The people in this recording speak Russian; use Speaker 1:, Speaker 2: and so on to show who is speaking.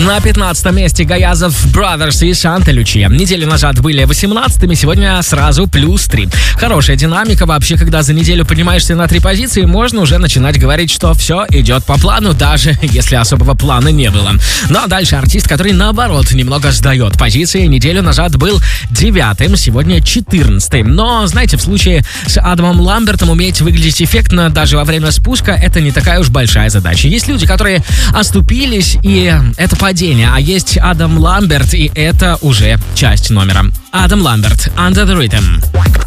Speaker 1: На 15 месте Гаязов Brothers и Санта Лючия. Неделю назад были 18-ми, сегодня сразу плюс 3. Хорошая динамика. Вообще, когда за неделю поднимаешься на 3 позиции, можно уже начинать говорить, что все идет по плану, даже если особого плана не было. Ну а дальше артист, который наоборот немного сдает позиции. Неделю назад был 9-м, сегодня 14-м. Но, знаете, в случае с Адамом Ламбертом уметь выглядеть эффектно даже во время спуска — это не такая уж большая задача. Есть люди, которые оступились, и это падение, а есть Адам Ламберт, и это уже часть номера. Адам Ламберт, Under the Rhythm.